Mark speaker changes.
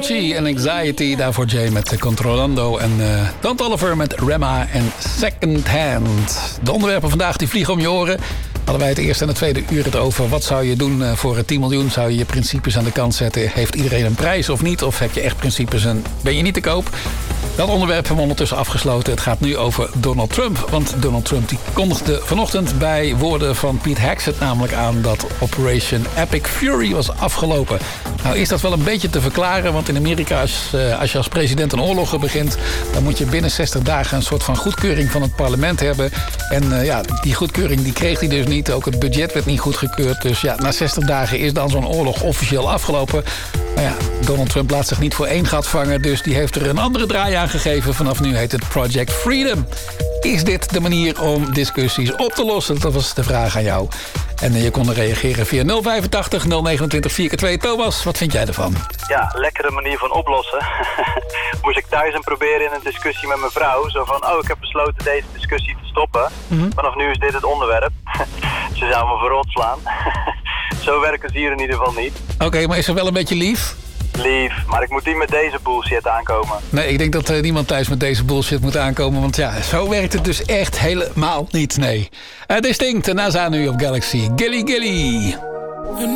Speaker 1: Croce en Anxiety. Daarvoor Jay met Controlando. En Dan Toliver met Rema en Second Hand. De onderwerpen vandaag die vliegen om je oren. Hadden wij het eerste en het tweede uur het over. Wat zou je doen voor 10 miljoen? Zou je je principes aan de kant zetten? Heeft iedereen een prijs of niet? Of heb je echt principes en ben je niet te koop? Dat onderwerp hebben we ondertussen afgesloten. Het gaat nu over Donald Trump. Want Donald Trump die kondigde vanochtend bij woorden van Pete Hegseth namelijk aan dat Operation Epic Fury was afgelopen. Nou is dat wel een beetje te verklaren. Want in Amerika als je als president een oorlog begint, dan moet je binnen 60 dagen een soort van goedkeuring van het parlement hebben. En die goedkeuring die kreeg hij dus niet. Ook het budget werd niet goedgekeurd. Dus ja, na 60 dagen is dan zo'n oorlog officieel afgelopen. Maar ja, Donald Trump laat zich niet voor één gat vangen. Dus die heeft er een andere draai aan gegeven. Vanaf nu heet het Project Freedom. Is dit de manier om discussies op te lossen? Dat was de vraag aan jou. En je kon reageren via 085 029 4x2. Thomas, wat vind jij ervan?
Speaker 2: Ja, lekkere manier van oplossen. Moest ik thuis aan proberen in een discussie met mijn vrouw. Zo van, ik heb besloten deze discussie te stoppen. Vanaf nu is dit het onderwerp. Ze zou me verrot slaan. Zo werken ze hier in ieder geval niet.
Speaker 1: Oké, maar is er wel een beetje lief?
Speaker 2: Lief, maar ik moet niet met deze bullshit aankomen.
Speaker 1: Nee, ik denk dat niemand thuis met deze bullshit moet aankomen. Want ja, zo werkt het dus echt helemaal niet, nee. Distinct, NASA nu op Galaxy. Gilly Gilly.